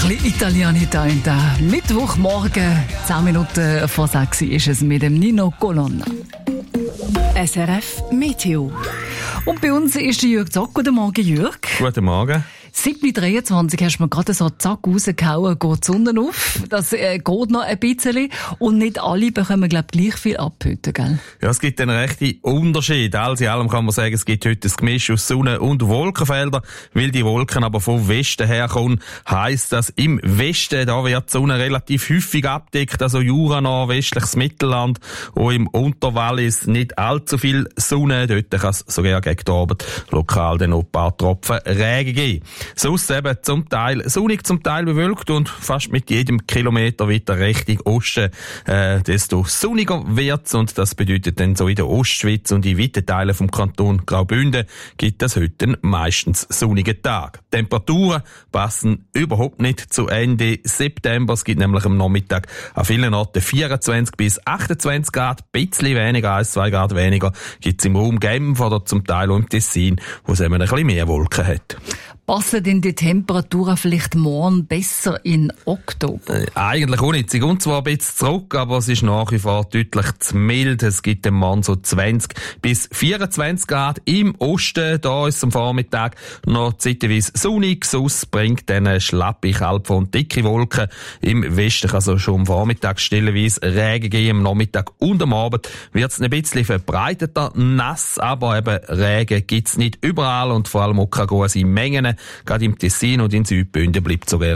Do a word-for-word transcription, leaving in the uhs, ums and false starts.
ein bisschen Italianita in der Mittwochmorgen. zehn Minuten vor sechs ist es mit dem Nino Colonna. S R F Meteo. Und bei uns ist der Jürg Zock. Guten Morgen, Jürg. Guten Morgen. sieben Uhr dreiundzwanzig hast du mir gerade so zack rausgehauen, geht die Sonne auf. Das äh, geht noch ein bisschen. Und nicht alle bekommen, glaube ich, gleich viel ab heute, gell? Ja, es gibt einen rechten Unterschied. Alles in allem kann man sagen, es gibt heute ein Gemisch aus Sonne- und Wolkenfeldern. Weil die Wolken aber vom Westen herkommen, heisst das, im Westen, da wird die Sonne relativ häufig abdeckt, also Jura, nordwestliches Mittelland. Und im Unterwallis nicht allzu viel Sonne. Dort kann es sogar gegen den Abend lokal dann noch ein paar Tropfen Regen geben. Sonst eben zum Teil sonnig, zum Teil bewölkt und fast mit jedem Kilometer weiter Richtung Osten, äh, desto sonniger wird's und das bedeutet dann so in der Ostschweiz und in weiten Teilen vom Kanton Graubünden gibt es heute einen meistens sonnigen Tag. Temperaturen passen überhaupt nicht zu Ende September. Es gibt nämlich am Nachmittag an vielen Orten vierundzwanzig bis achtundzwanzig Grad, ein bisschen weniger, ein, zwei Grad weniger gibt's im Raum Genf oder zum Teil auch im Tessin, wo es eben ein bisschen mehr Wolken hat. Passen denn die Temperaturen vielleicht morgen besser in Oktober? Äh, eigentlich auch nicht. Sie gehen zwar ein bisschen zurück, aber es ist nach wie vor deutlich zu mild. Es gibt am Morgen so zwanzig bis vierundzwanzig Grad im Osten. Da ist es am Vormittag noch zeitweise sonnig. Sonst bringt dann schlappe, kalte und dicke Wolken. Im Westen kann es schon am Vormittag stellenweise Regen geben. Am Nachmittag und am Abend wird es ein bisschen verbreiteter nass, aber eben Regen gibt es nicht überall und vor allem auch keine großen Mengen. Gerade im Tessin und in Südbünden bleibt sogar